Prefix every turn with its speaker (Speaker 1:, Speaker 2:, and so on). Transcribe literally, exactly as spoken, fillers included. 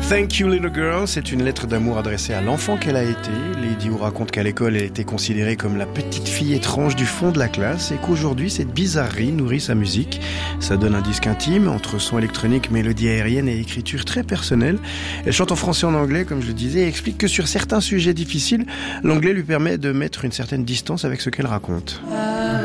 Speaker 1: Thank You Little Girl, c'est une lettre d'amour adressée à l'enfant qu'elle a été. Lady Wu raconte qu'à l'école, elle était considérée comme la petite fille étrange du fond de la classe et qu'aujourd'hui, cette bizarrerie nourrit sa musique. Ça donne un disque intime, entre son électronique, mélodie aérienne et écriture très personnelle. Elle chante en français et en anglais, comme je le disais, et explique que sur certains sujets difficiles, l'anglais lui permet de mettre une certaine distance avec ce qu'elle raconte.